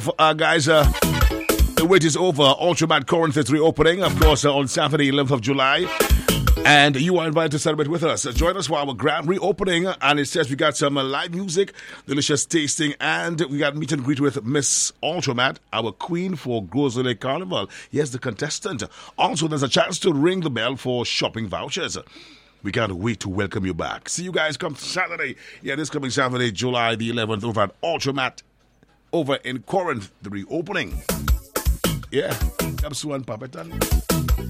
Guys, the wait is over. Ultramat Corinth is reopening, of course, on Saturday, 11th of July. And you are invited to celebrate with us. Join us for our grand reopening. And it says we got some live music, delicious tasting, and we got meet and greet with Miss Ultramat, our queen for Gros Islet Carnival. Yes, the contestant. Also, there's a chance to ring the bell for shopping vouchers. We can't wait to welcome you back. See you guys come Saturday. Yeah, this coming Saturday, July the 11th, over at Ultramat, over in Corinth, the reopening. Yeah, Kapsu and Papetan.